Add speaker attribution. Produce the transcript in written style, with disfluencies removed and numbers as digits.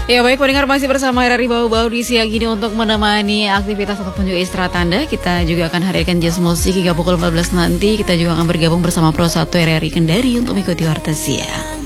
Speaker 1: Ya baik pendengar, masih bersama RRI Bau-Bau di siang ini untuk menemani aktivitas ataupun juga istirahat Anda. Kita juga akan hadirkan jazz musik hingga pukul 14 nanti. Kita juga akan bergabung bersama Pro 1 RRI Kendari untuk mengikuti Warta Siang.